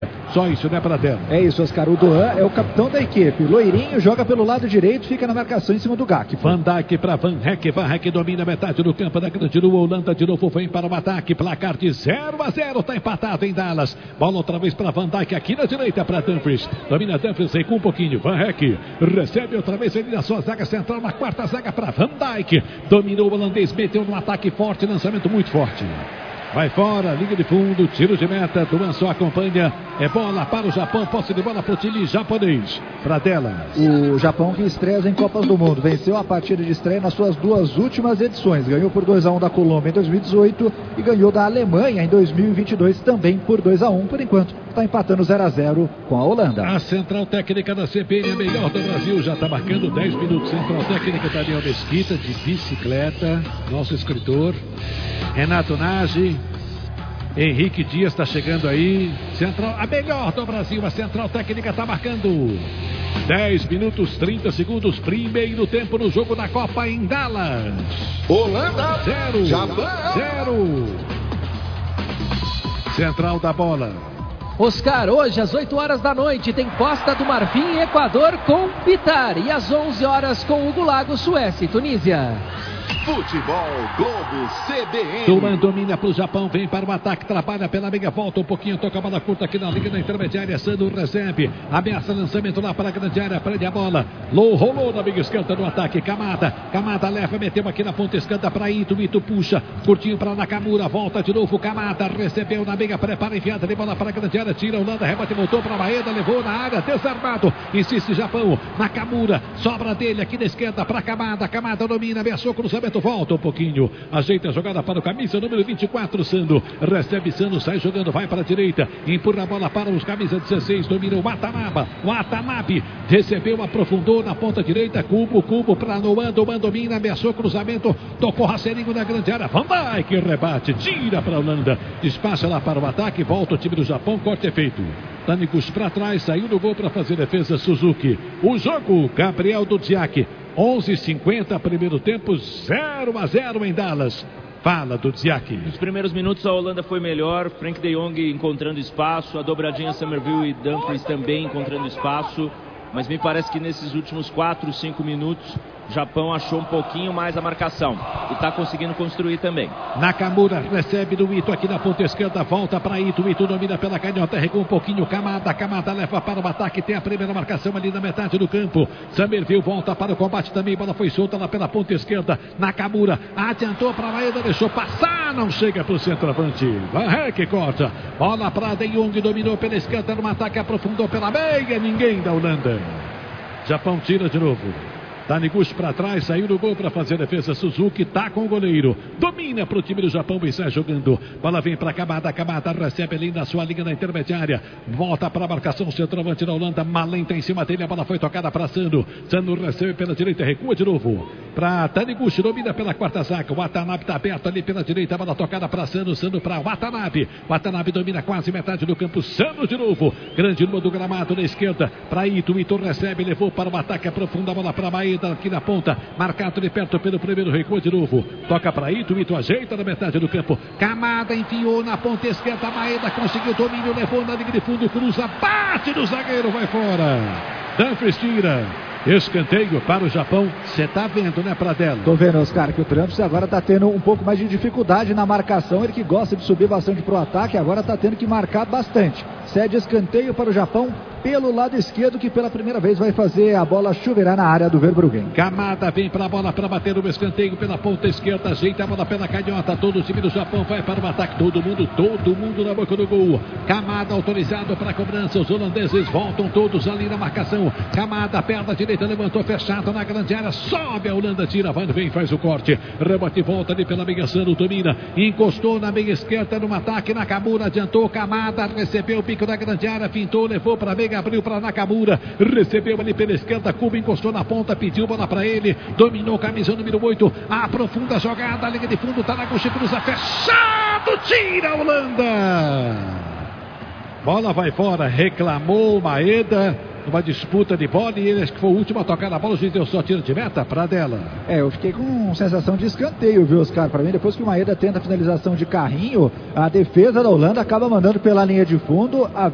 Só isso, né, Pradella? É isso, Oscar. O Doan é o capitão da equipe. Loirinho joga pelo lado direito, fica na marcação em cima do Gak. Van Dijk para Van Heck. Van Heck domina metade do campo da grande rua. Holanda de novo vem para o ataque. Placar de 0-0. Está empatado em Dallas. Bola outra vez para Van Dijk aqui na direita para Dumfries. Domina Dumfries, recua um pouquinho. Van Heck recebe outra vez ele na sua zaga central. Na quarta zaga para Van Dijk. Dominou o holandês, meteu no ataque forte. Lançamento muito forte. Vai fora, linha de fundo, tiro de meta, Duan só acompanha, é bola para o Japão, posse de bola para o time japonês, Pradella. O Japão que estreia em Copas do Mundo, venceu a partida de estreia nas suas duas últimas edições, ganhou por 2-1 da Colômbia em 2018 e ganhou da Alemanha em 2022 também por 2-1, por enquanto está empatando 0-0 com a Holanda. A central técnica da CBN, a melhor do Brasil, já está marcando 10 minutos, central técnica Daniel Mesquita, de bicicleta, nosso escritor, Renato Nagy, Henrique Dias está chegando aí. Central, a melhor do Brasil. A central técnica está marcando 10 minutos 30 segundos. Primeiro tempo no jogo da Copa em Dallas. Holanda 0, Japão 0. Central da bola. Oscar, hoje às 8 horas da noite tem Costa do Marfim e Equador com Pitar. E às 11 horas com Hugo Lago, Suécia e Tunísia. Futebol Globo CBN. Duan domina para o Japão, vem para o ataque, trabalha pela meia, volta um pouquinho, toca a bola curta aqui na linha da intermediária. Sandro recebe, ameaça lançamento lá para a grande área, prende a bola. Rolou na meia esquerda no ataque. Kamada leva, meteu aqui na ponta esquerda para Ito puxa, curtinho para Nakamura, volta de novo. Kamada recebeu na meia, prepara enfiada de bola para a grande área, tira a Holanda, rebate, voltou para Maeda, levou na área, desarmado, insiste Japão. Nakamura, sobra dele aqui na esquerda para Kamada domina, ameaçou com o lançamento, volta um pouquinho, ajeita a jogada para o camisa número 24, Sando, recebe Sando, sai jogando, vai para a direita, empurra a bola para os camisa 16, domina o Watanabe, recebeu, aprofundou na ponta direita, Cubo para Noan domina, ameaçou cruzamento, tocou Racerinho na grande área, Van Dijk rebate, tira para a Holanda, despacha lá para o ataque, volta o time do Japão, corte é feito. Tânicos para trás, saiu do gol para fazer defesa Suzuki. O jogo, Gabriel Dudziak. 11h50, primeiro tempo, 0-0 em Dallas. Fala do Dudziak. Nos primeiros minutos a Holanda foi melhor, Frank de Jong encontrando espaço, a dobradinha Somerville e Dumfries também encontrando espaço, mas me parece que nesses últimos 4, 5 minutos o Japão achou um pouquinho mais a marcação e está conseguindo construir também. Nakamura recebe do Ito aqui na ponta esquerda, volta para Ito domina pela canhota, recua um pouquinho, Kamada leva para o ataque, tem a primeira marcação ali na metade do campo. Somerville volta para o combate também, bola foi solta lá pela ponta esquerda. Nakamura adiantou para Maeda, deixou passar, não chega para o centroavante. Van Heck corta, bola para De Jong, dominou pela esquerda no ataque, aprofundou pela meia, ninguém da Holanda. Japão tira de novo. Taniguchi para trás, saiu do gol para fazer a defesa. Suzuki tá com o goleiro, domina para o time do Japão e sai jogando. Bola vem para Kamada recebe ali na sua linha da intermediária, volta para a marcação, centroavante da Holanda, Malenta em cima dele, a bola foi tocada para Sando recebe pela direita, recua de novo para Taniguchi, domina pela quarta zaga. O Watanabe está aberto ali pela direita, a bola tocada para Sando para Watanabe domina quase metade do campo. Sando de novo, grande número do gramado na esquerda para Ito recebe, levou para o ataque, aprofunda a bola para Maeda aqui na ponta, marcado de perto pelo primeiro, recua de novo, toca para Ito ajeita na metade do campo, Kamada enfiou na ponta esquerda, Maeda conseguiu domínio, levou na linha de fundo, cruza, bate no zagueiro, vai fora. Dumfries tira. Escanteio para o Japão. Você tá vendo, né, Pradella? Tô vendo, Oscar, que o Trumps agora tá tendo um pouco mais de dificuldade na marcação. Ele que gosta de subir bastante pro ataque, agora tá tendo que marcar bastante. Cede escanteio para o Japão pelo lado esquerdo, que pela primeira vez vai fazer a bola chuveirar na área do Verbruggen. Kamada vem para a bola para bater o escanteio pela ponta esquerda, ajeita a bola pela canhota, todo o time do Japão vai para o ataque, todo mundo na boca do gol. Kamada autorizado para a cobrança, os holandeses voltam todos ali na marcação. Kamada, perna direita, levantou fechado na grande área, sobe a Holanda, tira, vai, vem, faz o corte, rebote, volta ali pela meia, Sando domina, encostou na meia esquerda no ataque, Nakamura adiantou, Kamada recebeu o pico da grande área, pintou, levou para a meia, abriu para Nakamura, recebeu ali pela esquerda, Cuba encostou na ponta, pediu bola para ele, dominou camisa número 8, aprofunda a jogada, linha de fundo, Taniguchi cruza, fechado, tira a Holanda. Bola vai fora, reclamou Maeda, numa disputa de bola, e ele acho que foi o último a tocar na bola, o juiz deu só tiro de meta para dela. Eu fiquei com sensação de escanteio, viu, Oscar? Para mim, depois que o Maeda tenta a finalização de carrinho, a defesa da Holanda acaba mandando pela linha de fundo.